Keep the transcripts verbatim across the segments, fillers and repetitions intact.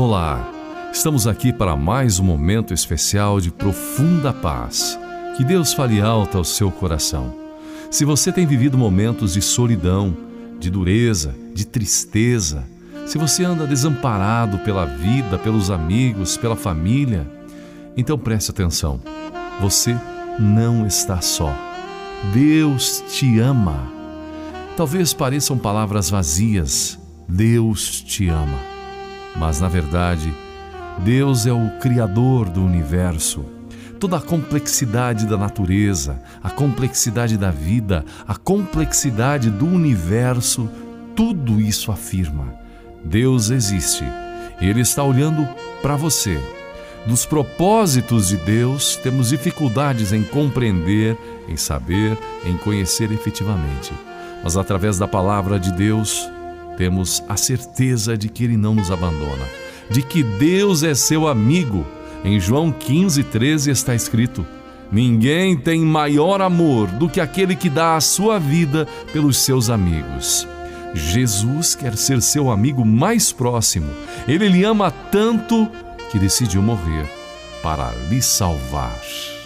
Olá, estamos aqui para mais um momento especial de profunda paz. Que Deus fale alto ao seu coração. Se você tem vivido momentos de solidão, de dureza, de tristeza, se você anda desamparado pela vida, pelos amigos, pela família, então preste atenção. Você não está só. Deus te ama. Talvez pareçam palavras vazias. Deus te ama. Mas, na verdade, Deus é o Criador do universo. Toda a complexidade da natureza, a complexidade da vida, a complexidade do universo, tudo isso afirma: Deus existe. Ele está olhando para você. Dos propósitos de Deus, temos dificuldades em compreender, em saber, em conhecer efetivamente. Mas através da palavra de Deus, temos a certeza de que Ele não nos abandona, de que Deus é seu amigo. Em João quinze, treze está escrito: ninguém tem maior amor do que aquele que dá a sua vida pelos seus amigos. Jesus quer ser seu amigo mais próximo. Ele lhe ama tanto que decidiu morrer para lhe salvar.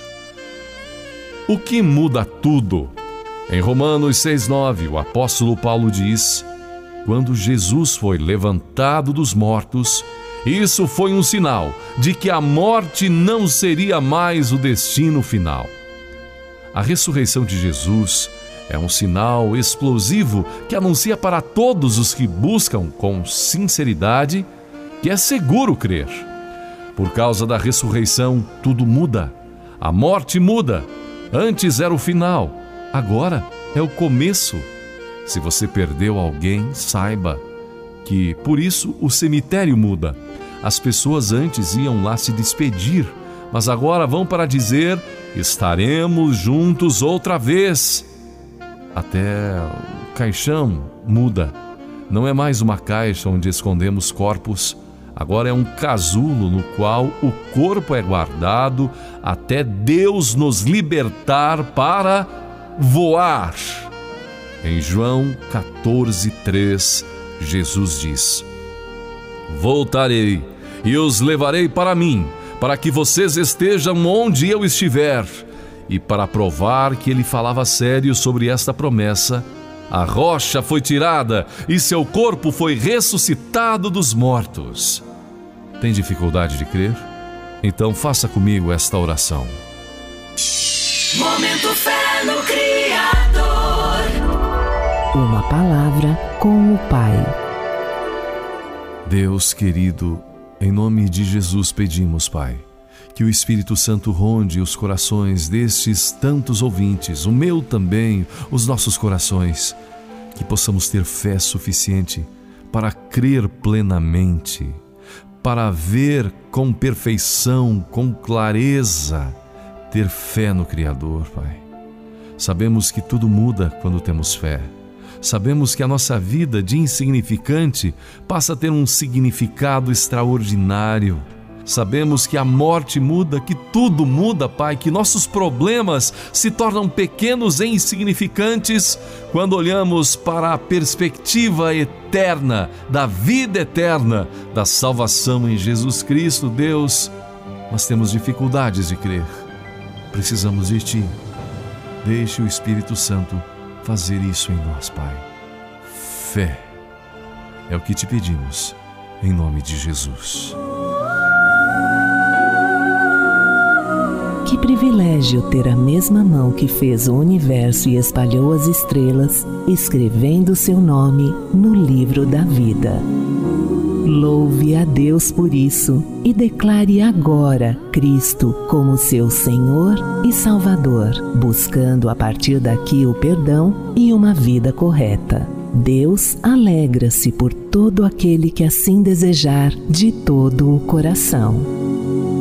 O que muda tudo? Em Romanos seis, nove, o apóstolo Paulo diz: quando Jesus foi levantado dos mortos, isso foi um sinal de que a morte não seria mais o destino final. A ressurreição de Jesus é um sinal explosivo que anuncia para todos os que buscam com sinceridade que é seguro crer. Por causa da ressurreição, tudo muda. A morte muda. Antes era o final, agora é o começo. Se você perdeu alguém, saiba que por isso o cemitério muda. As pessoas antes iam lá se despedir, mas agora vão para dizer: estaremos juntos outra vez. Até o caixão muda. Não é mais uma caixa onde escondemos corpos. Agora é um casulo no qual o corpo é guardado até Deus nos libertar para voar. Em João quatorze, três, Jesus diz: voltarei e os levarei para mim, para que vocês estejam onde eu estiver. E para provar que ele falava sério sobre esta promessa, a rocha foi tirada e seu corpo foi ressuscitado dos mortos. Tem dificuldade de crer? Então faça comigo esta oração. Momento Fé no Criador. Uma palavra com o Pai. Deus querido, em nome de Jesus pedimos, Pai, que o Espírito Santo ronde os corações destes tantos ouvintes, o meu também, os nossos corações, que possamos ter fé suficiente para crer plenamente, para ver com perfeição, com clareza, ter fé no Criador, Pai. Sabemos que tudo muda quando temos fé. Sabemos que a nossa vida de insignificante passa a ter um significado extraordinário. Sabemos que a morte muda, que tudo muda, Pai, que nossos problemas se tornam pequenos e insignificantes quando olhamos para a perspectiva eterna, da vida eterna, da salvação em Jesus Cristo, Deus. Mas temos dificuldades de crer. Precisamos de Ti. Deixe o Espírito Santo fazer isso em nós, Pai. Fé é o que te pedimos, em nome de Jesus. Que privilégio ter a mesma mão que fez o universo e espalhou as estrelas, escrevendo seu nome no livro da vida. Louve a Deus por isso e declare agora Cristo como seu Senhor e Salvador, buscando a partir daqui o perdão e uma vida correta. Deus alegra-se por todo aquele que assim desejar de todo o coração.